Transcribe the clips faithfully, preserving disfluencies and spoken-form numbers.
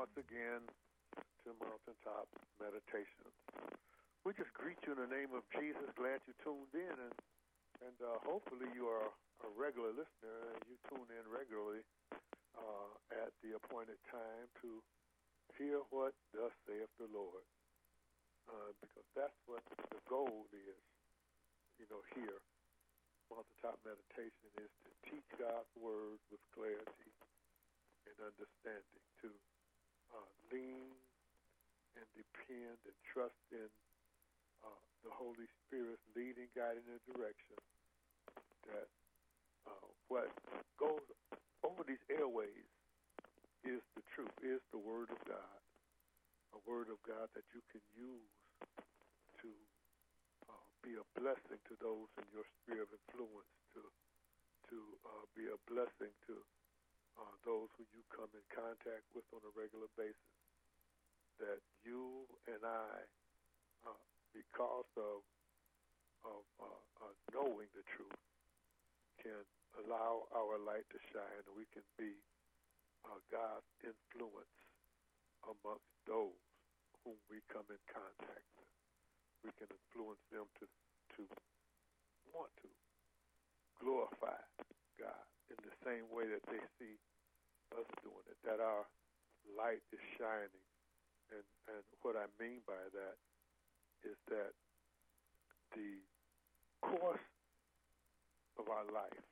once again to Mountaintop Meditations. We just greet you in the name of Jesus. Glad you tuned in, and and uh, hopefully you are a regular listener and you tune in regularly uh, at the appointed time to hear what thus saith the Lord, uh, because that's what the goal is. You know, here, Mountaintop Meditation is to teach God's Word with clarity and understanding, to uh, lean and depend and trust in uh, the Holy Spirit's leading, guiding, and direction, that uh, what goes over these airways is the truth, is the Word of God, a Word of God that you can use to uh, be a blessing to those in your sphere of influence, to to uh, be a blessing to uh, those who you come in contact with on a regular basis, that you and I, uh, because of, of uh, uh, knowing the truth, can allow our light to shine, and we can be uh, God's influence amongst those whom we come in contact with. We can influence them to to want to glorify God in the same way that they see us doing it, that our light is shining. And, and what I mean by that is that the course of our life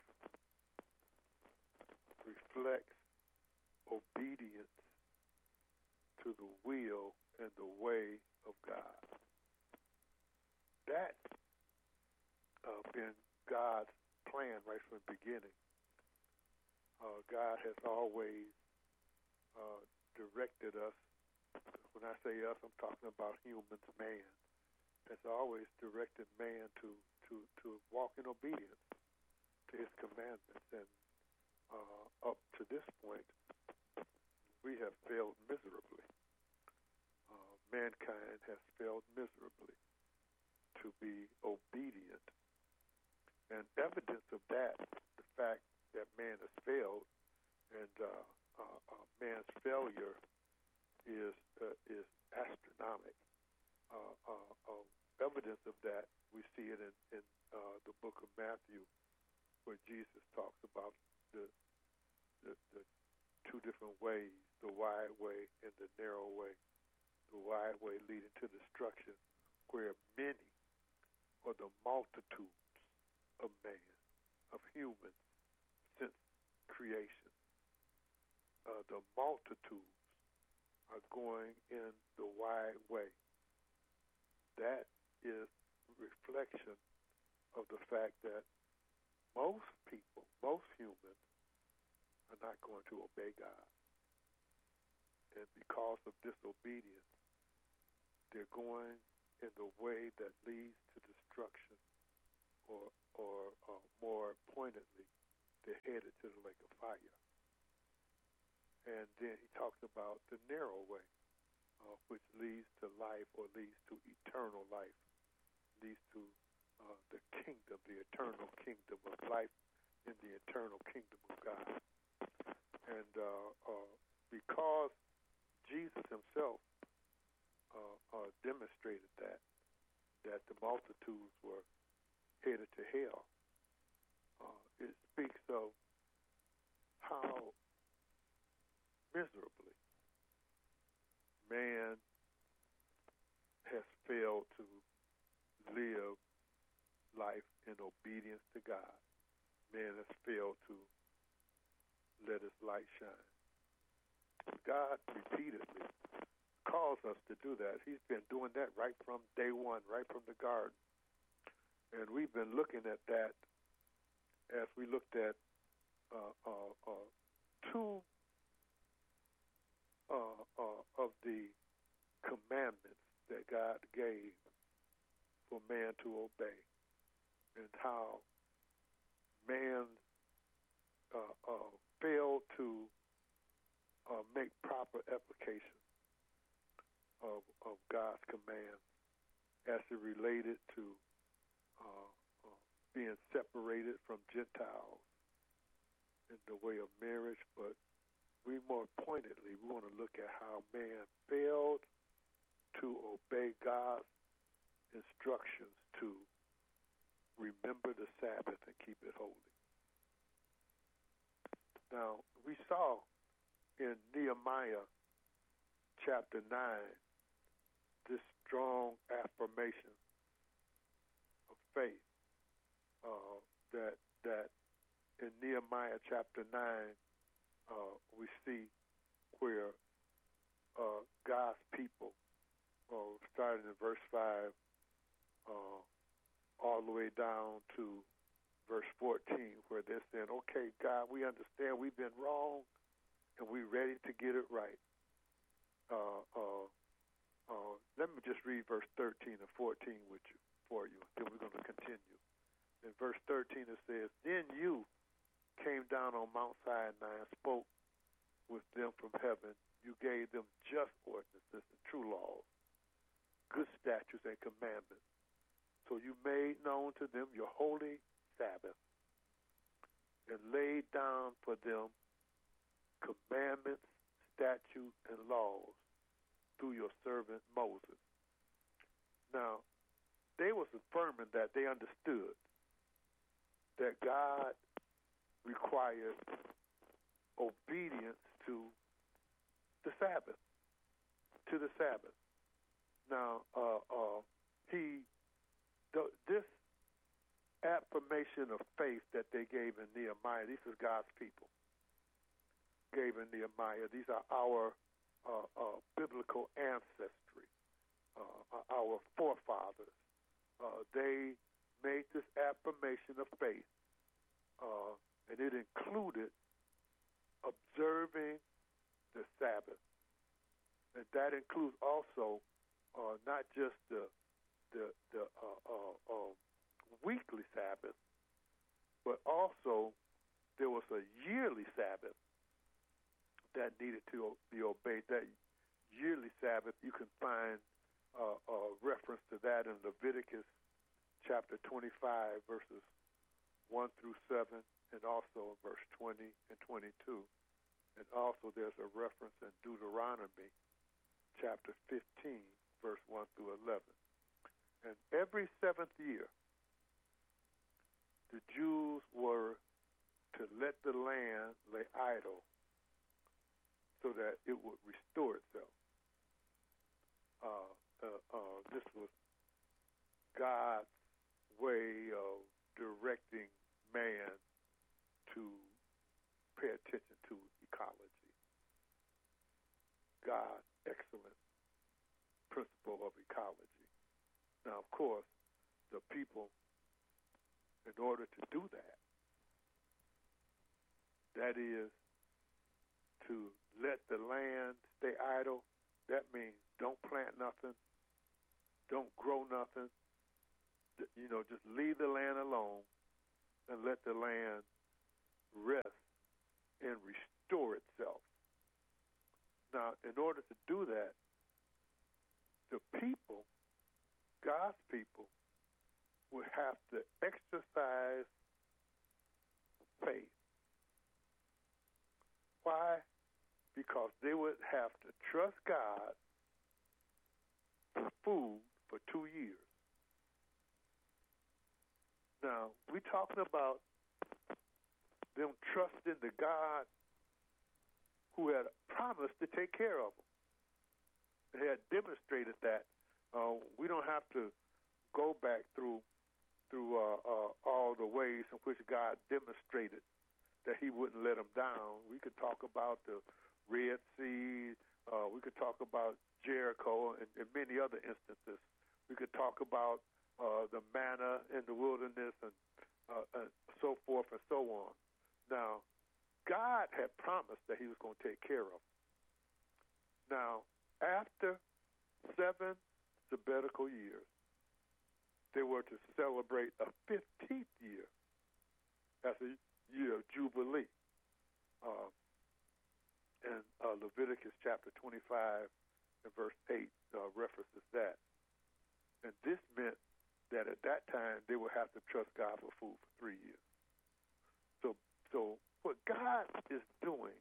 reflects obedience to the will and the way of God. That's uh, been God's plan right from the beginning. Uh, God has always uh, directed us. When I say us, I'm talking about humans, man. Has always directed man to, to, to walk in obedience to his commandments. And uh, up to this point, we have failed miserably. Uh, mankind has failed miserably to be obedient. And evidence of that, the fact that man has failed, and uh, uh, uh, man's failure is uh, is astronomical. Uh, uh, uh, evidence of that, we see it in, in uh, the book of Matthew, where Jesus talks about the, the the two different ways, the wide way and the narrow way. The wide way leading to destruction, where many, or the multitudes of man, of humans, since creation, uh, the multitudes are going in the wide way. That is reflection of the fact that most people, most humans, are not going to obey God. And because of disobedience, they're going in the way that leads to destruction, or, or uh, more pointedly, they're headed to the lake of fire. And then he talks about the narrow way, uh, which leads to life, or leads to eternal life, leads to uh, the kingdom, the eternal kingdom of life in the eternal kingdom of God. And uh, uh, because Jesus himself uh, uh, demonstrated that, that the multitudes were headed to hell, uh, it speaks of how miserably man has failed to live life in obedience to God. Man has failed to let his light shine. God repeatedly calls us to do that. He's been doing that right from day one, right from the garden. And we've been looking at that as we looked at uh, uh, uh, two uh, uh, of the commandments that God gave for man to obey, and how man uh, uh, failed to uh, make proper application of, of God's commands as it related to uh, uh, being separated from Gentiles in the way of marriage. But we more pointedly, we want to look at how instructions to remember the Sabbath and keep it holy. Now, we saw in Nehemiah chapter nine this strong affirmation of faith uh, that that in Nehemiah chapter nine uh, we see where uh, God's people, uh, starting in verse five, uh, all the way down to verse fourteen, where they're saying, okay, God, we understand we've been wrong, and we're ready to get it right. Uh, uh, uh, let me just read verse thirteen and fourteen with you, for you, then we're going to continue. In verse thirteen, it says, then you came down on Mount Sinai and spoke with them from heaven. You gave them just ordinances and true laws, good statutes and commandments. So you made known to them your holy Sabbath and laid down for them commandments, statutes, and laws through your servant Moses. Now, they was affirming that they understood that God required obedience to the Sabbath, to the Sabbath. Now, uh, uh, he, th- this affirmation of faith that they gave in Nehemiah, these are God's people, gave in Nehemiah. These are our uh, uh, biblical ancestry, uh, our forefathers. Uh, they made this affirmation of faith, uh, and it included observing the Sabbath. And that includes also uh, not just the the, the uh, uh, uh, weekly Sabbath, but also there was a yearly Sabbath that needed to be obeyed. That yearly Sabbath, you can find uh, a reference to that in Leviticus chapter twenty-five, verses one through seven, and also verse twenty and twenty-two. And also there's a reference in Deuteronomy chapter fifteen, verse one through eleven. And every seventh year, the Jews were to let the land lay idle so that it would restore itself. Uh, uh, uh, this was God's way of directing man to pay attention to ecology. God's excellent principle of ecology. Now, of course, the people, in order to do that, that is to let the land stay idle. That means don't plant nothing, don't grow nothing. You know, just leave the land alone and let the land rest and restore itself. Now, in order to do that, the people, God's people, would have to exercise faith. Why? Because they would have to trust God for food for two years. Now, we're talking about them trusting the God who had promised to take care of them. They had demonstrated that. Uh, we don't have to go back through through uh, uh, all the ways in which God demonstrated that he wouldn't let them down. We could talk about the Red Sea. Uh, we could talk about Jericho and, and many other instances. We could talk about uh, the manna in the wilderness and, uh, and so forth and so on. Now, God had promised that he was going to take care of them. Now, after seven sabbatical years, they were to celebrate a fifteenth year as a year of Jubilee. Uh, and uh, Leviticus chapter twenty-five and verse eight uh, references that. And this meant that at that time they would have to trust God for food for three years. So, so what God is doing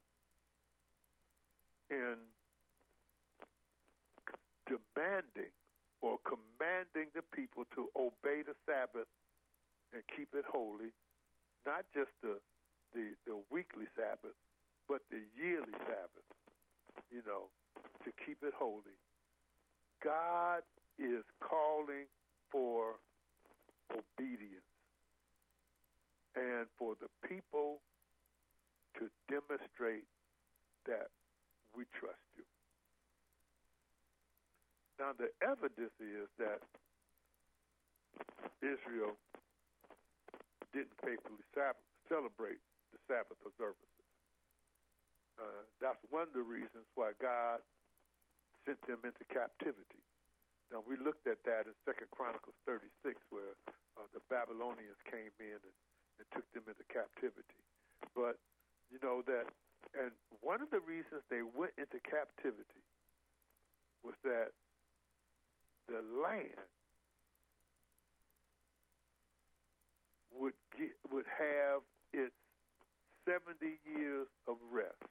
in demanding or commanding commanding the people to obey the Sabbath and keep it holy, not just the, the, the weekly Sabbath, but the yearly Sabbath, you know, to keep it holy. God is calling for obedience and for the people to demonstrate that we trust you. Now, the evidence is that Israel didn't faithfully sab- celebrate the Sabbath observances. Uh, that's one of the reasons why God sent them into captivity. Now, we looked at that in Second Chronicles thirty-six, where uh, the Babylonians came in and, and took them into captivity. But, you know, that, and one of the reasons they went into captivity was that the land would get, would have its seventy years of rest.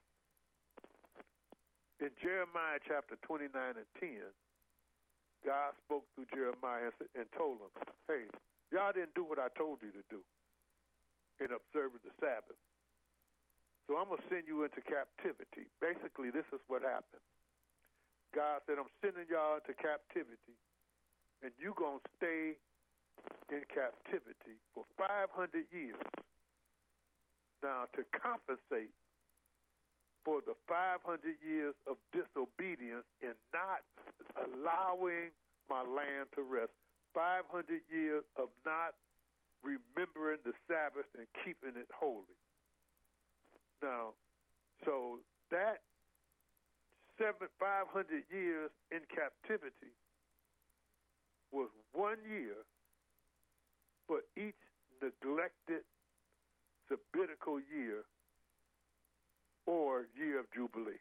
In Jeremiah chapter twenty-nine and ten, God spoke through Jeremiah and told him, hey, y'all didn't do what I told you to do in observing the Sabbath. So I'm going to send you into captivity. Basically, this is what happened. God said, I'm sending y'all into captivity, and you're going to stay in captivity for five hundred years. Now, to compensate for the five hundred years of disobedience and not allowing my land to rest, five hundred years of not remembering the Sabbath and keeping it holy. Now, so that seven, five hundred years in captivity was one year for each neglected sabbatical year or year of Jubilee.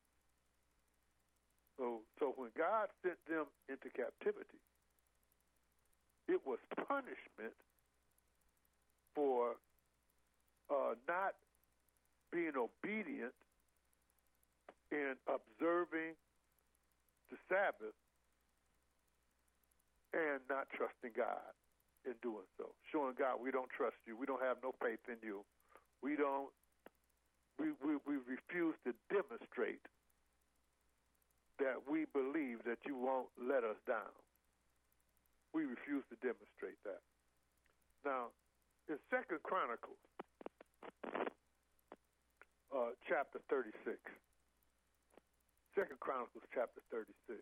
So, so when God sent them into captivity, it was punishment for uh, not being obedient in observing the Sabbath and not trusting God in doing so. Showing God we don't trust you. We don't have no faith in you. We don't, we, we, we refuse to demonstrate that we believe that you won't let us down. We refuse to demonstrate that. Now, in Second Chronicles, uh, chapter thirty-six, Second Chronicles chapter thirty-six,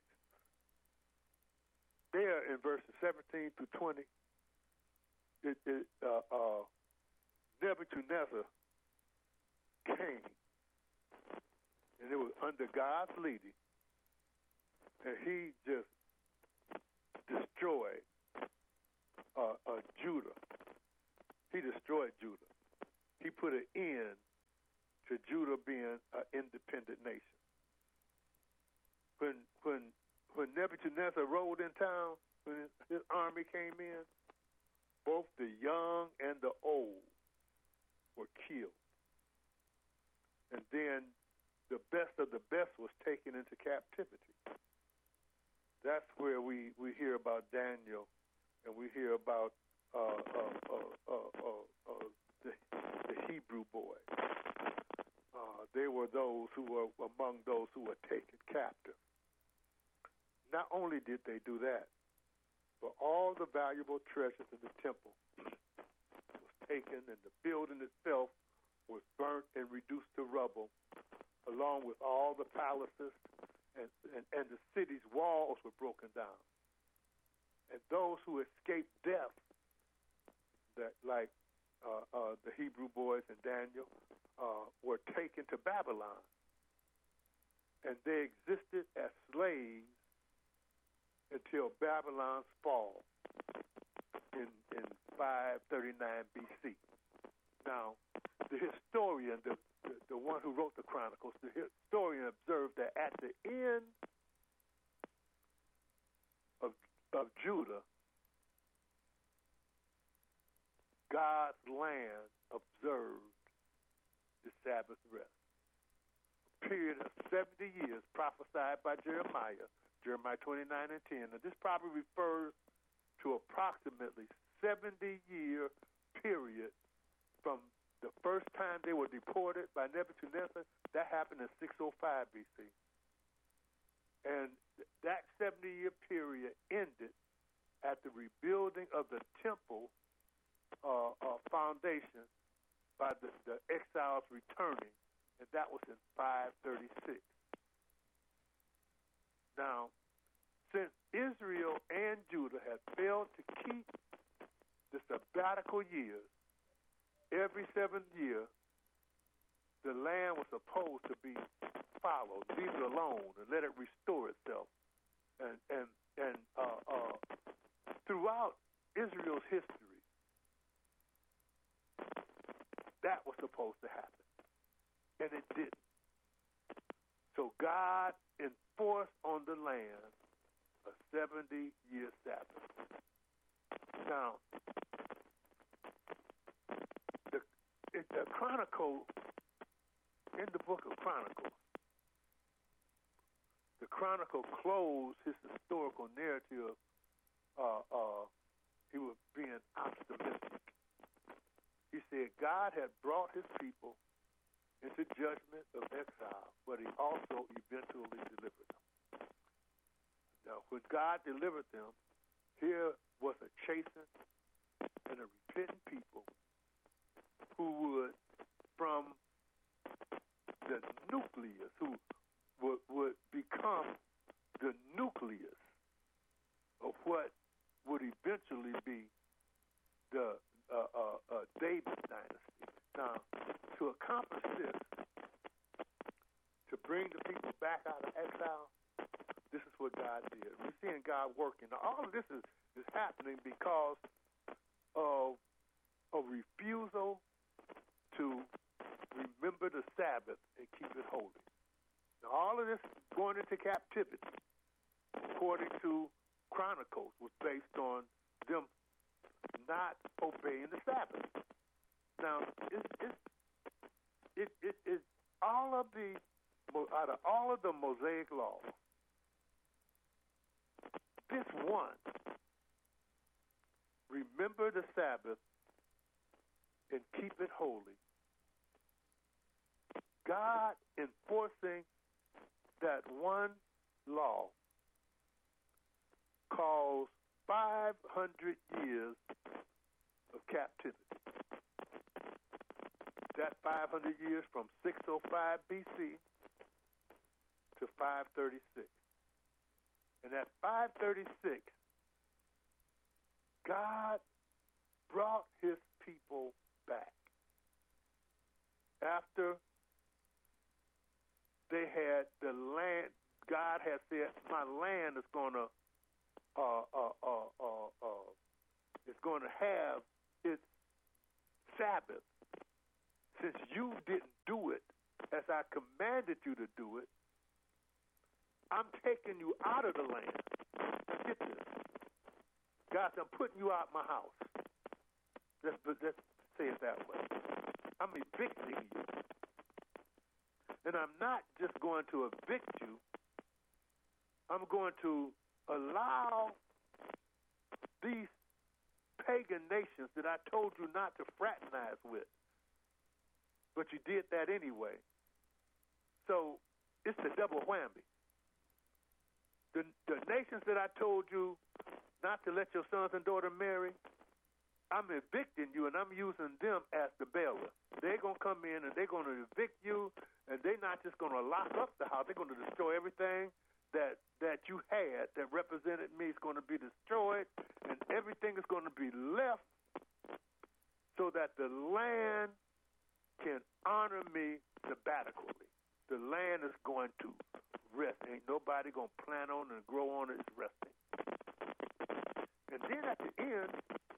there in verses seventeen through twenty, it, it, uh, uh, Nebuchadnezzar came, and it was under God's leading, and he just destroyed uh, uh, Judah. He destroyed Judah. He put an end to Judah being an independent nation. When when when Nebuchadnezzar rode in town, when his army came in, both the young and the old were killed. And then the best of the best was taken into captivity. That's where we, we hear about Daniel, and we hear about uh, uh, uh, uh, uh, uh, the, the Hebrew boys. Uh, they were those who were among those who were taken captive. Not only did they do that, but all the valuable treasures in the temple was taken, and the building itself was burnt and reduced to rubble, along with all the palaces, and, and, and the city's walls were broken down. And those who escaped death, that like uh, uh, the Hebrew boys and Daniel, uh, were taken to Babylon. And they existed as slaves until Babylon's fall in, in five thirty-nine B C. Now, the historian, the, the, the one who wrote the Chronicles, the historian observed that at the end of, of Judah, God's land observed the Sabbath rest. A period of seventy years prophesied by Jeremiah Jeremiah twenty-nine and ten. Now, this probably refers to approximately seventy-year period from the first time they were deported by Nebuchadnezzar. That happened in six oh five B C. And that seventy-year period ended at the rebuilding of the temple uh, uh, foundation by the, the exiles returning, and that was in five thirty-six. Now, since Israel and Judah had failed to keep the sabbatical years, every seventh year, the land was supposed to be followed, leave it alone, and let it restore itself. And and and uh, uh, throughout Israel's history, that was supposed to happen, and it didn't. So God enforced on the land a seventy-year Sabbath. Now, the, it, the Chronicle, in the book of Chronicles, the Chronicle closed his historical narrative. Uh, uh, he was being optimistic. He said God had brought his people into judgment of exile, but he also eventually delivered them. Now, when God delivered them, here was a chastened and a repentant people who would, from the nucleus, who would, would become the nucleus of what would eventually be the uh, uh, uh, David dynasty. Now, to accomplish this, to bring the people back out of exile, this is what God did. We're seeing God working. Now, all of this is, is happening because of a refusal to remember the Sabbath and keep it holy. Now, all of this going into captivity, according to Chronicles, was based on them not obeying the Sabbath. Now, it's, it's, it, it, it, all of the, out of all of the Mosaic laws, this one, remember the Sabbath and keep it holy, God enforcing that one law caused five hundred years of captivity. That five hundred years from six oh five B C to five thirty-six. And at five thirty-six, God brought his people back after they had the land. God had said, my land is going to uh, uh, uh, uh, uh, is going to have its Sabbath. Since you didn't do it as I commanded you to do it, I'm taking you out of the land. Get this. God said, I'm putting you out my house. Let's, let's say it that way. I'm evicting you. And I'm not just going to evict you. I'm going to allow these pagan nations that I told you not to fraternize with. But you did that anyway. So it's a double whammy. The, the nations that I told you not to let your sons and daughters marry, I'm evicting you, and I'm using them as the bailer. They're going to come in, and they're going to evict you, and they're not just going to lock up the house. They're going to destroy everything that that you had that represented me is going to be destroyed, and everything is going to be left so that the land can honor me sabbatically. The land is going to rest. Ain't nobody going to plant on and grow on it. It's resting. And then at the end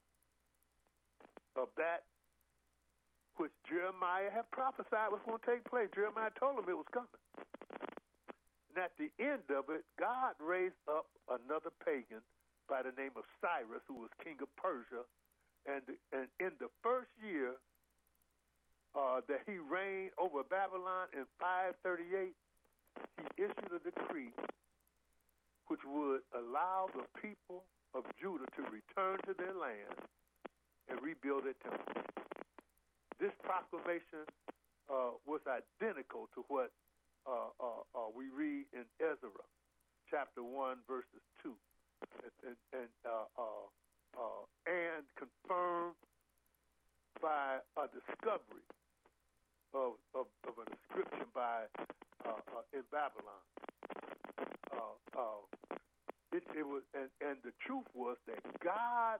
of that, which Jeremiah had prophesied was going to take place, Jeremiah told him it was coming. And at the end of it, God raised up another pagan by the name of Cyrus, who was king of Persia. And, and in the first year uh, that he reigned over Babylon in five thirty-eight, he issued a decree which would allow the people of Judah to return to their land and rebuild their temple. This proclamation uh, was identical to what uh, uh, uh, we read in Ezra, chapter one, verses two, and, and, and, uh, uh, uh, and confirmed by a discovery of, of, of an inscription by uh, uh, in Babylon. Uh, uh, it, it was, and, and the truth was that God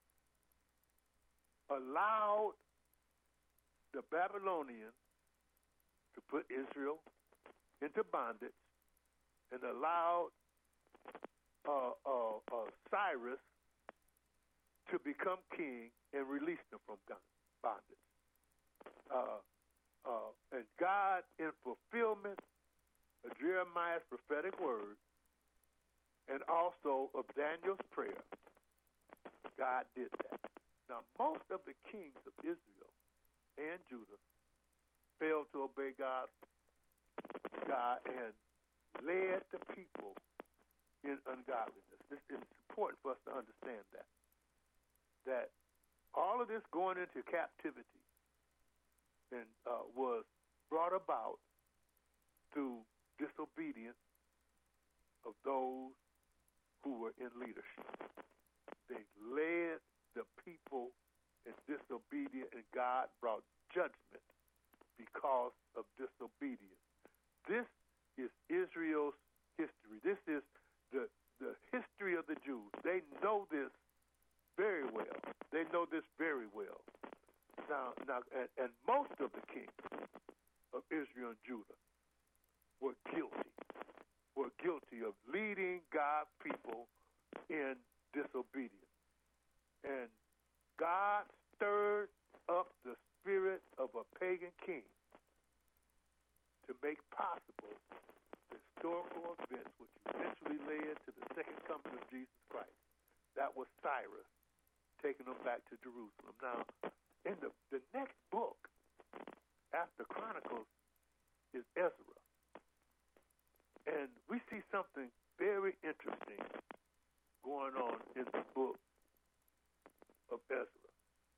allowed the Babylonians to put Israel into bondage and allowed uh, uh, uh, Cyrus to become king and release them from bondage. Uh, uh, and God, in fulfillment of Jeremiah's prophetic word and also of Daniel's prayer, God did that. Now, most of the kings of Israel and Judah failed to obey God, God and led the people in ungodliness. This is important for us to understand that. That all of this going into captivity and uh, was brought about through disobedience of those who were in leadership. They led the people in disobedience, and God brought judgment because of disobedience. This is Israel's history. This is the, the history of the Jews. They know this very well. They know this very well. Now, now, and, and most of the kings of Israel and Judah were guilty, were guilty of leading God's people in disobedience. And God stirred up the spirit of a pagan king to make possible the historical events which eventually led to the second coming of Jesus Christ. That was Cyrus taking them back to Jerusalem. Now, in the, the next book after Chronicles is Ezra. And we see something very interesting going on in the book of Ezra.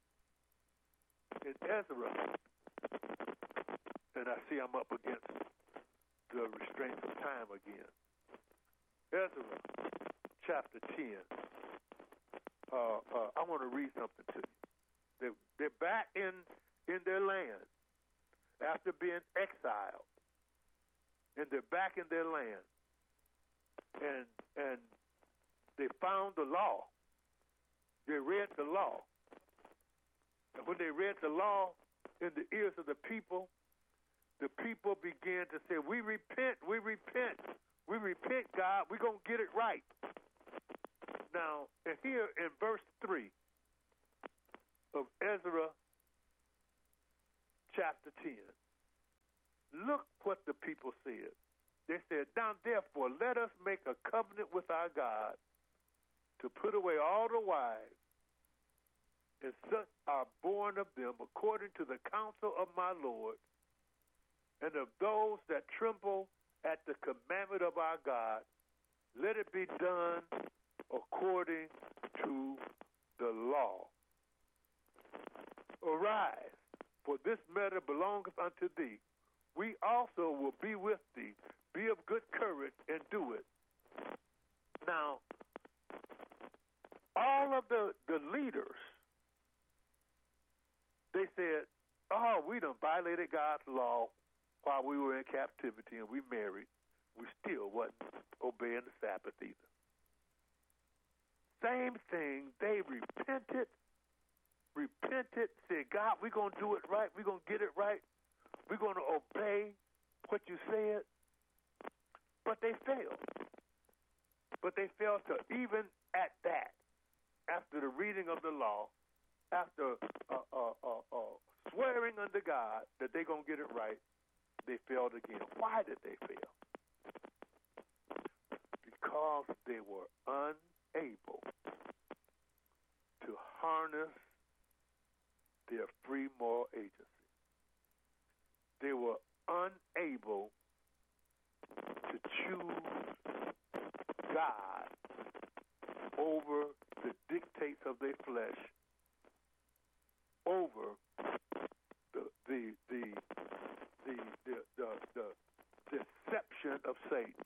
In Ezra, and I see I'm up against the restraints of time again. Ezra, chapter ten. Uh, uh, I want to read something to you. They, they're back in, in their land after being exiled. And they're back in their land. And, and they found the law. They read the law. And when they read the law in the ears of the people, the people began to say, we repent, we repent, we repent, God, we're going to get it right. Now, and here in verse three of Ezra chapter ten, look what the people said. They said, now therefore, let us make a covenant with our God to put away all the wives, and such are born of them according to the counsel of my Lord, and of those that tremble at the commandment of our God, let it be done according to the law. Arise, for this matter belongeth unto thee. We also will be with thee. Be of good courage and do it. Now, all of the, the leaders, they said, oh, we done violated God's law while we were in captivity and we married. We still wasn't obeying the Sabbath either. Same thing, they repented, repented, said, God, we're going to do it right. We're going to get it right. We're going to obey what you said. But they failed. But they failed to, even at that, after the reading of the law, after uh, uh, uh, uh, swearing unto God that they're going to get it right, they failed again. Why did they fail? Because they were unable to harness their free moral agency. They were unable to choose God Satan.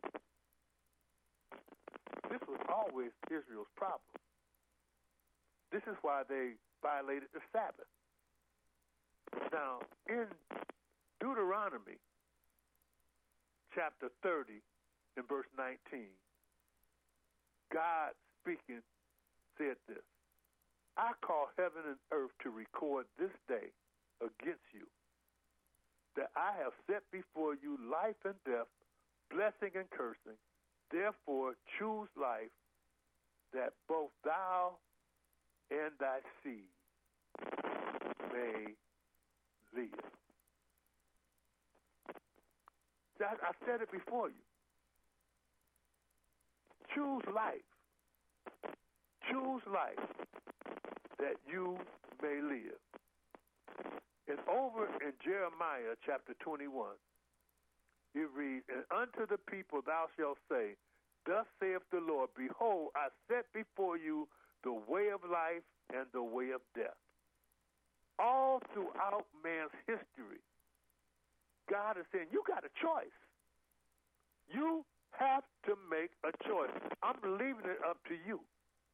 This was always Israel's problem. This is why they violated the Sabbath. Now, in Deuteronomy chapter thirty and verse nineteen, God speaking said this, I call heaven and earth to record this day against you, that I have set before you life and death, blessing and cursing. Therefore choose life, that both thou and thy seed may live. See, I, I said it before you. Choose life. Choose life that you may live. And over in Jeremiah chapter twenty-one, it reads, and unto the people thou shalt say, thus saith the Lord, behold, I set before you the way of life and the way of death. All throughout man's history, God is saying, you got a choice. You have to make a choice. I'm leaving it up to you.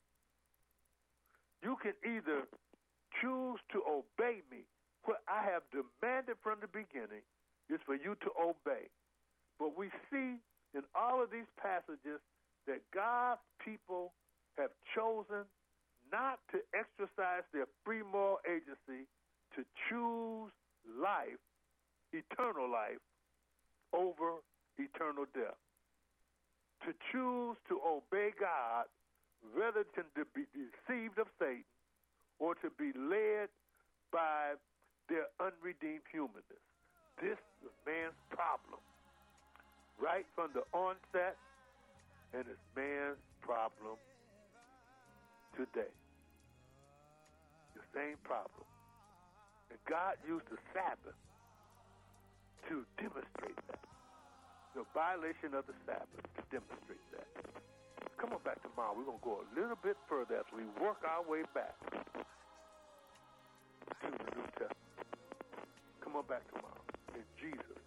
You can either choose to obey me. What I have demanded from the beginning is for you to obey. But we see in all of these passages that God's people have chosen not to exercise their free moral agency to choose life, eternal life, over eternal death. To choose to obey God rather than to be deceived of Satan or to be led by their unredeemed humanness. This is man's problem. Right from the onset, and it's man's problem today. The same problem. And God used the Sabbath to demonstrate that. The violation of the Sabbath to demonstrate that. Come on back tomorrow. We're going to go a little bit further as we work our way back to the New Testament. Come on back tomorrow. In Jesus'